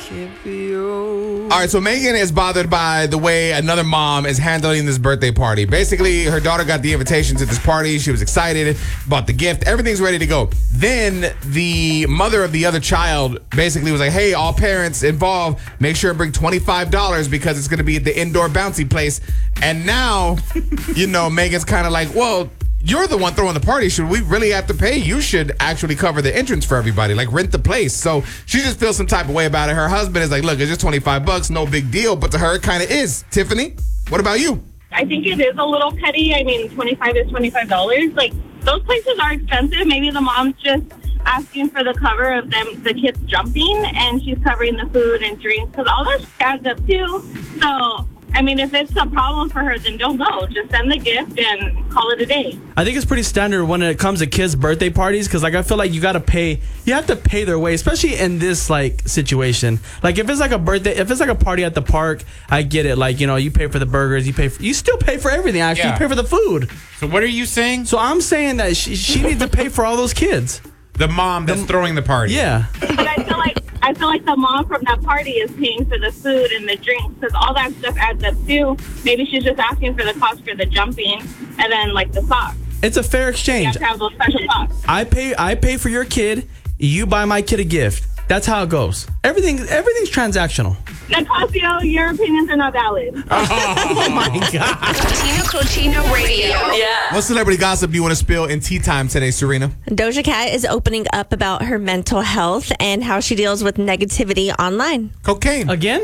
All right, so Megan is bothered by the way another mom is handling this birthday party. Basically, her daughter got the invitation to this party. She was excited, bought the gift. Everything's ready to go. Then the mother of the other child basically was like, hey, all parents involved, make sure and bring $25 because it's going to be at the indoor bouncy place. And now, Megan's kind of like, well, you're the one throwing the party. Should we really have to pay? You should actually cover the entrance for everybody, like rent the place. So she just feels some type of way about it. Her husband is like, look, it's just $25, no big deal. But to her, it kind of is. Tiffany, what about you? I think it is a little petty. I mean, $25 is $25. Like, those places are expensive. Maybe the mom's just asking for the cover of the kids jumping, and she's covering the food and drinks, because all that adds up too. So, I mean, if it's a problem for her, then don't go. Just send the gift and call it a day. I think it's pretty standard when it comes to kids' birthday parties, because I feel like you have to pay their way, especially in this situation. Like if it's like a party at the park, I get it. Like, you pay for the burgers, you still pay for everything. Actually, Yeah. You pay for the food. So what are you saying? So I'm saying that she needs to pay for all those kids. The mom that's throwing the party. Yeah. But I feel like the mom from that party is paying for the food and the drinks, because all that stuff adds up too. Maybe she's just asking for the cost for the jumping and then like the socks. It's a fair You exchange. have to have those special socks. I pay for your kid. You buy my kid a gift. That's how it goes. Everything's transactional. Nicasio, your opinions are not valid. Oh my God. Tino Cochino Radio. Yeah. What celebrity gossip do you want to spill in tea time today, Serena? Doja Cat is opening up about her mental health and how she deals with negativity online. Cocaine. Again?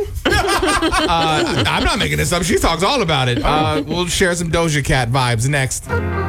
I'm not making this up. She talks all about it. We'll share some Doja Cat vibes next.